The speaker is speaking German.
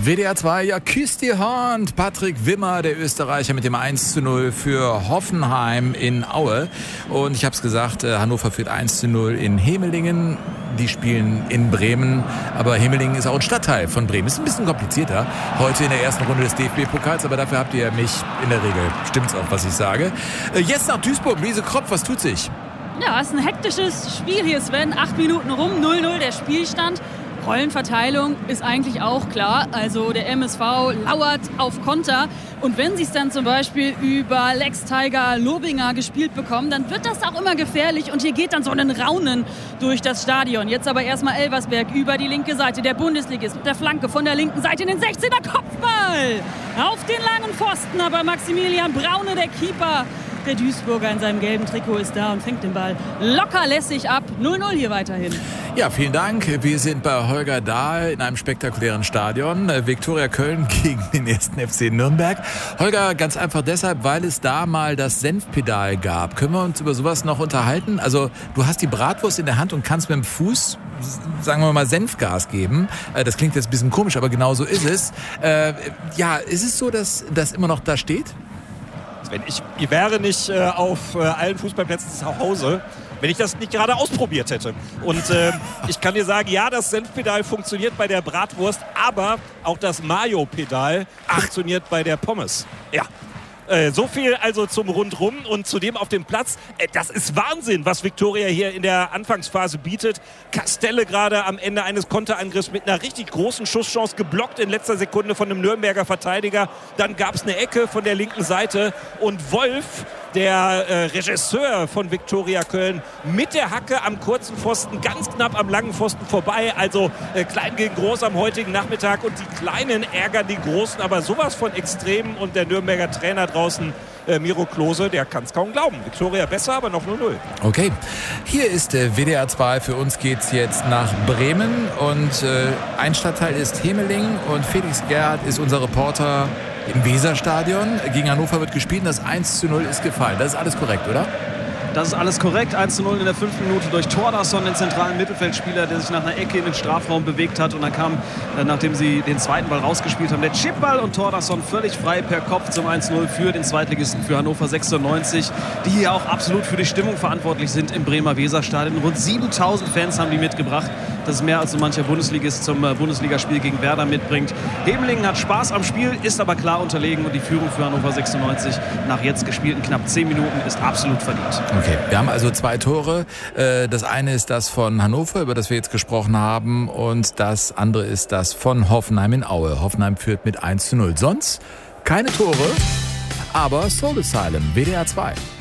WDR 2, ja, küsst die Hand. Patrick Wimmer, der Österreicher, mit dem 1:0 für Hoffenheim in Aue. Und ich habe es gesagt, Hannover führt 1:0 in Hemelingen. Die spielen in Bremen, aber Hemelingen ist auch ein Stadtteil von Bremen. Ist ein bisschen komplizierter heute in der ersten Runde des DFB-Pokals, aber dafür habt ihr mich in der Regel. Stimmt's auch, was ich sage. Jetzt nach Duisburg. Luise Kropf, was tut sich? Ja, es ist ein hektisches Spiel hier, Sven. 8 Minuten rum, 0:0 der Spielstand. Rollenverteilung ist eigentlich auch klar. Also der MSV lauert auf Konter. Und wenn sie es dann zum Beispiel über Lex Tiger Lobinger gespielt bekommen, dann wird das auch immer gefährlich. Und hier geht dann so ein Raunen durch das Stadion. Jetzt aber erstmal Elversberg über die linke Seite. Der Bundesligist mit der Flanke von der linken Seite in den 16er Kopfball. Auf den langen Pfosten, aber Maximilian Braune, der Keeper, der Duisburger in seinem gelben Trikot, ist da und fängt den Ball locker lässig ab. 0:0 hier weiterhin. Ja, vielen Dank. Wir sind bei Holger Dahl in einem spektakulären Stadion. Viktoria Köln gegen den 1. FC Nürnberg. Holger, ganz einfach deshalb, weil es da mal das Senfpedal gab. Können wir uns über sowas noch unterhalten? Also du hast die Bratwurst in der Hand und kannst mit dem Fuß, sagen wir mal, Senfgas geben. Das klingt jetzt ein bisschen komisch, aber genau so ist es. Ja, ist es so, dass das immer noch da steht? Ich wäre nicht auf allen Fußballplätzen zu Hause, wenn ich das nicht gerade ausprobiert hätte. Und ich kann dir sagen, ja, das Senfpedal funktioniert bei der Bratwurst, aber auch das Mayo-Pedal funktioniert bei der Pommes. Ja. So viel also zum Rundrum und zudem auf dem Platz. Das ist Wahnsinn, was Viktoria hier in der Anfangsphase bietet. Castelle gerade am Ende eines Konterangriffs mit einer richtig großen Schusschance geblockt in letzter Sekunde von einem Nürnberger Verteidiger. Dann gab es eine Ecke von der linken Seite und Wolf, der Regisseur von Viktoria Köln, mit der Hacke am kurzen Pfosten, ganz knapp am langen Pfosten vorbei. Also klein gegen groß am heutigen Nachmittag und die Kleinen ärgern die Großen, aber sowas von extrem. Und der Nürnberger Trainer draußen, Miro Klose, der kann es kaum glauben. Viktoria besser, aber noch 0:0. Okay, hier ist WDR 2. Für uns geht's jetzt nach Bremen und ein Stadtteil ist Hemelingen und Felix Gerhardt ist unser Reporter im Weserstadion. Gegen Hannover wird gespielt und das 1:0 ist gefallen. Das ist alles korrekt, oder? Das ist alles korrekt. 1:0 in der 5. Minute durch Thordarson, den zentralen Mittelfeldspieler, der sich nach einer Ecke in den Strafraum bewegt hat. Und dann kam, nachdem sie den zweiten Ball rausgespielt haben, der Chipball und Thordarson völlig frei per Kopf zum 1:0 für den Zweitligisten, für Hannover 96, die hier auch absolut für die Stimmung verantwortlich sind im Bremer Weserstadion. Rund 7.000 Fans haben die mitgebracht. Das ist mehr als so mancher Bundesligist zum Bundesligaspiel gegen Werder mitbringt. Hemelingen hat Spaß am Spiel, ist aber klar unterlegen und die Führung für Hannover 96 nach jetzt gespielten knapp 10 Minuten ist absolut verdient. Okay, wir haben also 2 Tore. Das eine ist das von Hannover, über das wir jetzt gesprochen haben, und das andere ist das von Hoffenheim in Aue. Hoffenheim führt mit 1:0. Sonst keine Tore, aber Soul Asylum, WDR 2.